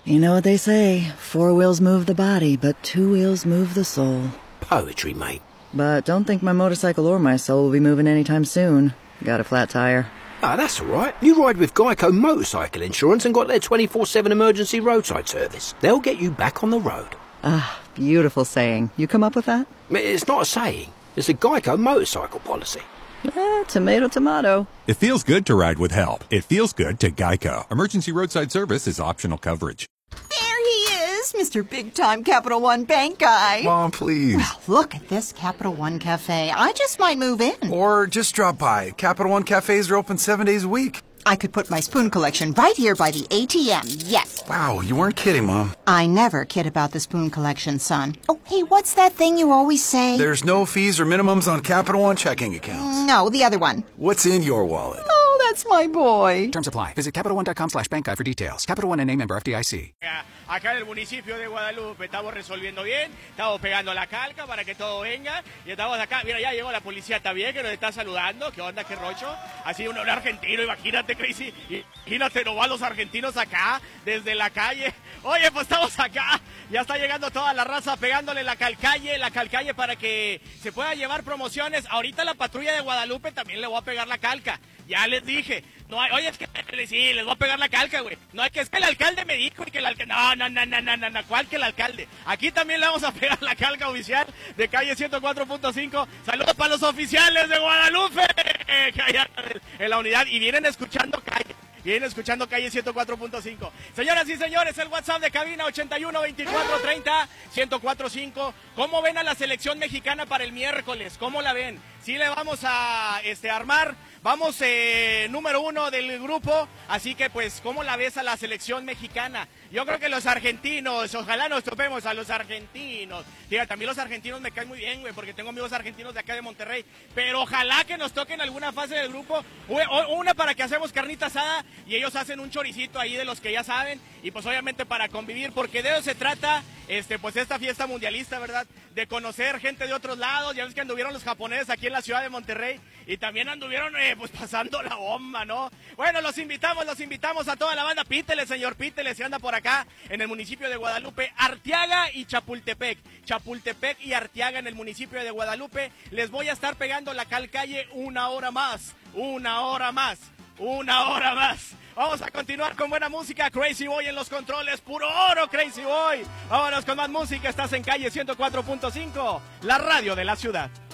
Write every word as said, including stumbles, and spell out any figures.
You know what they say, four wheels move the body, but two wheels move the soul. Poetry, mate. But don't think my motorcycle or my soul will be moving anytime soon. Got a flat tire. Ah, that's all right. You ride with Geico Motorcycle Insurance and got their twenty-four seven emergency roadside service. They'll get you back on the road. Ah, beautiful saying. You come up with that? It's not a saying. It's a Geico motorcycle policy. Eh, tomato, tomato. It feels good to ride with help. It feels good to Geico. Emergency roadside service is optional coverage. There he is, Mister Big-Time Capital One Bank guy. Mom, please. Well, look at this Capital One Cafe. I just might move in. Or just drop by. Capital One cafes are open seven days a week. I could put my spoon collection right here by the A T M, yes. Wow, you weren't kidding, Mom. I never kid about the spoon collection, son. Oh, hey, what's that thing you always say? There's no fees or minimums on Capital One checking accounts. No, the other one. What's in your wallet? Oh, that's my boy. Terms apply. Visit CapitalOne.com slash bank guide for details. Capital One N A member F D I C. Acá en el municipio de Guadalupe estamos resolviendo bien, estamos pegando la calca para que todo venga y estamos acá. Mira, ya llegó la policía también que nos está saludando. ¿Qué onda, qué rocho? Así un, un argentino, imagínate, Crazy. Imagínate, no van los argentinos acá desde la calle. Oye, pues estamos acá. Ya está llegando toda la raza pegándole la calcalle, la calcalle para que se pueda llevar promociones. Ahorita la patrulla de Guadalupe también le voy a pegar la calca. Ya les dije. No hay, oye, es que sí, les voy a pegar la calca, güey. No hay que, es que el alcalde me dijo y que el alcalde. No, no, no, no, no, no, no, ¿cuál que el alcalde? Aquí también le vamos a pegar la calca oficial de calle ciento cuatro punto cinco. Saludos para los oficiales de Guadalupe, que allá en la unidad y vienen escuchando calle. Vienen escuchando calle ciento cuatro punto cinco. Señoras y señores, el WhatsApp de cabina ochenta y uno veinticuatro treinta ciento cuatro punto cinco. ¿Cómo ven a la selección mexicana para el miércoles? ¿Cómo la ven? Sí le vamos a este, armar. Vamos eh, número uno del grupo, así que pues, ¿cómo la ves a la selección mexicana? Yo creo que los argentinos, ojalá nos topemos a los argentinos. Fíjate, a mí los argentinos me caen muy bien, güey, porque tengo amigos argentinos de acá de Monterrey, pero ojalá que nos toquen alguna fase del grupo, una para que hacemos carnita asada y ellos hacen un choricito ahí de los que ya saben, y pues obviamente para convivir, porque de eso se trata, este, pues esta fiesta mundialista, ¿verdad? De conocer gente de otros lados. Ya ves que anduvieron los japoneses aquí en la ciudad de Monterrey y también anduvieron eh, pues pasando la bomba, ¿no? Bueno, los invitamos, los invitamos a toda la banda. Pítele, señor, pítele, si anda por acá en el municipio de Guadalupe, Arteaga y Chapultepec. Chapultepec y Arteaga en el municipio de Guadalupe. Les voy a estar pegando la calcalle una hora más, una hora más, una hora más. Vamos a continuar con buena música. Crazy Boy en los controles. Puro oro, Crazy Boy. Vámonos con más música. Estás en calle ciento cuatro punto cinco, la radio de la ciudad.